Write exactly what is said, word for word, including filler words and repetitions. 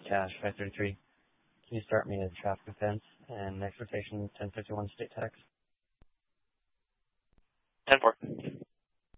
cash five thirty-three. Can you start me a traffic offense and exportation ten fifty-one state tax? ten four.